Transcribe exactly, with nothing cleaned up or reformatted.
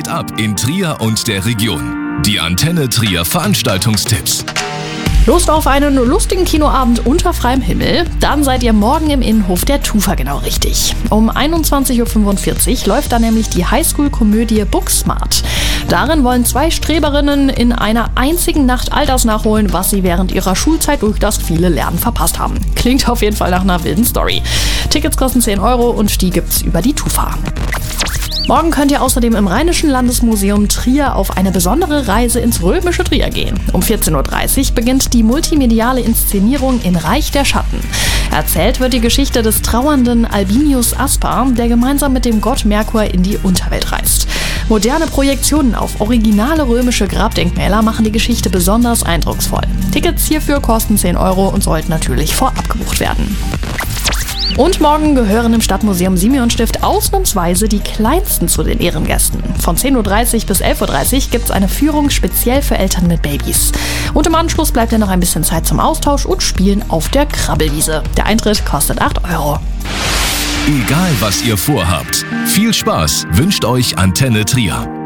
geht ab in Trier und der Region? Die Antenne Trier Veranstaltungstipps. Lust auf einen lustigen Kinoabend unter freiem Himmel? Dann seid ihr morgen im Innenhof der Tufa genau richtig. Um einundzwanzig Uhr fünfundvierzig läuft da nämlich die Highschool-Komödie Booksmart. Darin wollen zwei Streberinnen in einer einzigen Nacht all das nachholen, was sie während ihrer Schulzeit durch das viele Lernen verpasst haben. Klingt auf jeden Fall nach einer wilden Story. Tickets kosten zehn Euro und die gibt's über die Tufa. Morgen könnt ihr außerdem im Rheinischen Landesmuseum Trier auf eine besondere Reise ins römische Trier gehen. Um vierzehn Uhr dreißig beginnt die multimediale Inszenierung in Reich der Schatten. Erzählt wird die Geschichte des trauernden Albinius Aspar, der gemeinsam mit dem Gott Merkur in die Unterwelt reist. Moderne Projektionen auf originale römische Grabdenkmäler machen die Geschichte besonders eindrucksvoll. Tickets hierfür kosten zehn Euro und sollten natürlich vorab gebucht werden. Und morgen gehören im Stadtmuseum Simeonstift ausnahmsweise die Kleinsten zu den Ehrengästen. Von zehn Uhr dreißig bis elf Uhr dreißig gibt es eine Führung speziell für Eltern mit Babys. Und im Anschluss bleibt ja noch ein bisschen Zeit zum Austausch und Spielen auf der Krabbelwiese. Der Eintritt kostet acht Euro. Egal was ihr vorhabt, viel Spaß wünscht euch Antenne Trier.